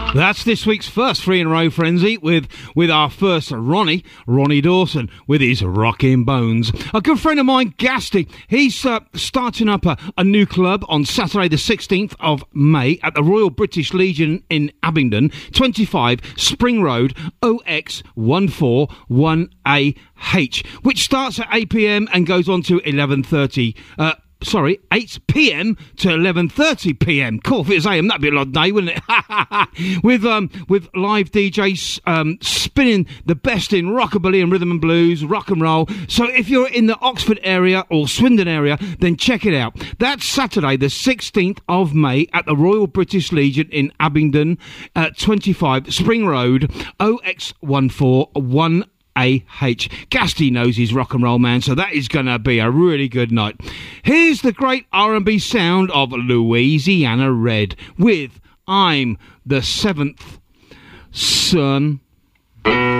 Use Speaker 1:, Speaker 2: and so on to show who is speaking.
Speaker 1: That's this week's first Three in a Row Frenzy with our first Ronnie Dawson with his Rockin' Bones. A good friend of mine, Gasty, he's starting up a new club on Saturday the 16th of May at the Royal British Legion in Abingdon, 25 Spring Road, OX141AH, which starts at 8 p.m. and goes on to 11:30. 8 p.m. to 11:30 p.m. Cool, if it was AM, that'd be a long day, wouldn't it? with live DJs spinning the best in rockabilly and rhythm and blues, rock and roll. So if you're in the Oxford area or Swindon area, then check it out. That's Saturday, the 16th of May at the Royal British Legion in Abingdon, 25 Spring Road, OX141AH. Gasty knows his rock and roll, man, so that is going to be a really good night. Here's the great R&B sound of Louisiana Red with I'm the Seventh Son.